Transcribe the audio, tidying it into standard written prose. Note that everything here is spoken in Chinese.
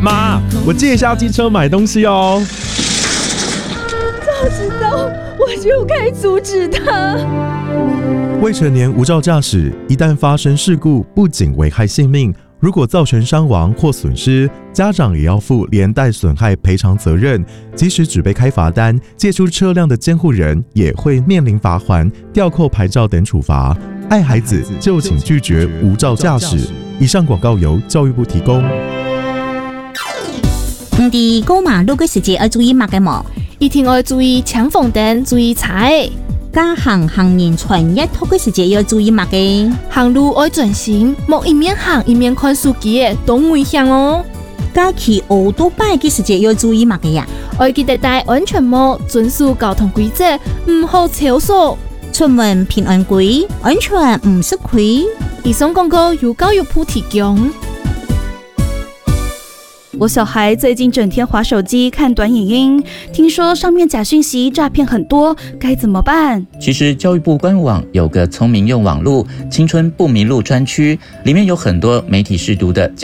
妈，我借一下机车买东西哦。 早知道我就该阻止他。 未成年无照驾驶，一旦发生事故，不仅危害性命，如果造成伤亡或损失，家长也要负连带损害赔偿责任。即使只被开罚单，借出车辆的监护人也会面临罚锾、吊扣牌照等处罚。爱孩子就请拒绝无照驾驶。以上广告由教育部提供。 伫过马路嘅时节要注意乜嘅冇？ 一定要注意抢红灯，注意踩。 加行人穿越拖嘅时节要注意乜嘅？ 行路要專心，莫一面行一面看手機嘅，都危險哦。 加騎奧多拜嘅時節要注意乜嘅呀？ 要記得戴安全帽，遵守交通規則，唔好超速。 出門平安歸，安全唔吃虧。 以上廣告由教育部提供。 我小孩最近整天滑手機看短影音，聽說上面假訊息詐騙很多，該怎麼辦？ 其實教育部官網有個聰明用網路青春不迷路專區，裡面有很多媒體識讀的